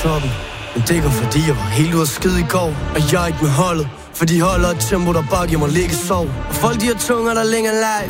toppen. Men det går fordi jeg var helt ude af skid i går. Og jeg er ikke med holdet, for de holder et tempo, der bare giver mig ligge sov. Og folk de har tunger, der længere live.